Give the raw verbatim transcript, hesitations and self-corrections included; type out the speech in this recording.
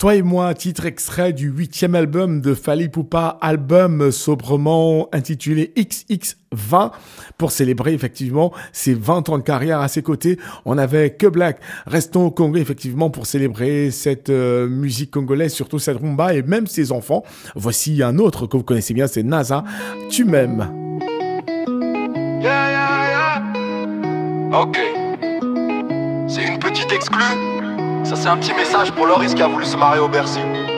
Toi et moi, titre extrait du huitième album de Fally Ipupa, album sobrement intitulé X X vingt, pour célébrer effectivement ses vingt ans de carrière. À ses côtés, on avait Que Black. Restons au Congo effectivement pour célébrer cette euh, musique congolaise, surtout cette rumba et même ses enfants. Voici un autre que vous connaissez bien, c'est NASA, Tu m'aimes. Yeah, yeah, yeah. Ok. C'est une petite exclue. Ça c'est un petit message pour Loris qui a voulu se marier au Bercy.